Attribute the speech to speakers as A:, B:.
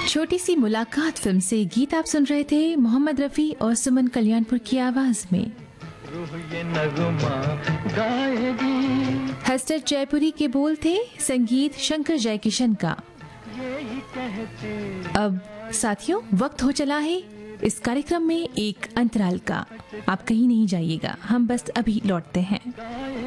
A: छोटी सी मुलाकात फिल्म से गीत आप सुन रहे थे मोहम्मद रफ़ी और सुमन कल्याणपुर की आवाज में।
B: ये नगमा गाएगी।
A: हस्तर जयपुरी के बोल थे, संगीत शंकर जयकिशन का।
B: यही कहते
A: अब साथियों वक्त हो चला है इस कार्यक्रम में एक अंतराल का। आप कहीं नहीं जाइएगा, हम बस अभी लौटते हैं।